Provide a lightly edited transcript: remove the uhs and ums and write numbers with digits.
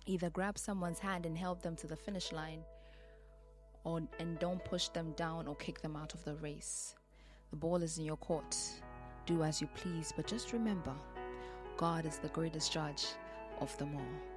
Either grab someone's hand and help them to the finish line, and don't push them down or kick them out of the race. The ball is in your court. Do as you please, but just remember, God is the greatest judge of them all.